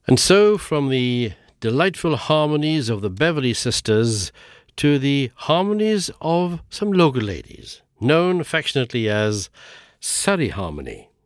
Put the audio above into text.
And so, from the delightful harmonies of the Beverly Sisters to the harmonies of some local ladies, known affectionately as Surrey Harmony.